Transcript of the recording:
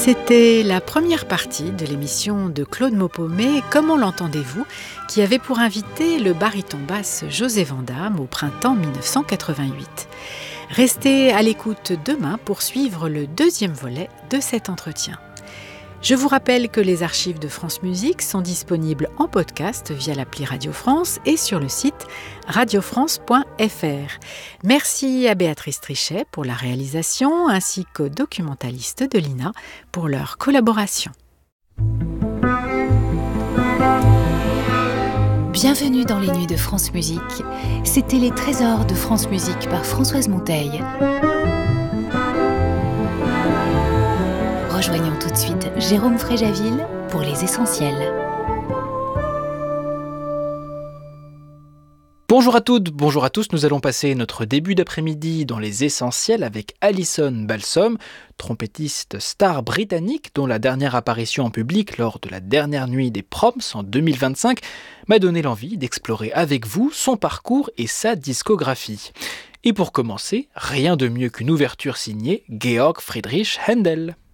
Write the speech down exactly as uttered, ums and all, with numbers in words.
C'était la première partie de l'émission de Claude Maupomé, Comment l'entendez-vous, qui avait pour invité le baryton basse José Vandamme au printemps dix-neuf cent quatre-vingt-huit. Restez à l'écoute demain pour suivre le deuxième volet de cet entretien. Je vous rappelle que les archives de France Musique sont disponibles en podcast via l'appli Radio France et sur le site radio france point f r. Merci à Béatrice Trichet pour la réalisation ainsi qu'aux documentalistes de l'I N A pour leur collaboration. Bienvenue dans les nuits de France Musique. C'était les trésors de France Musique par Françoise Monteil. Rejoignons tout de suite Jérôme Fréjaville pour les essentiels. Bonjour à toutes, bonjour à tous, nous allons passer notre début d'après-midi dans les essentiels avec Alison Balsom, trompettiste star britannique dont la dernière apparition en public lors de la dernière nuit des Proms en deux mille vingt-cinq m'a donné l'envie d'explorer avec vous son parcours et sa discographie. Et pour commencer, rien de mieux qu'une ouverture signée Georg Friedrich Händel.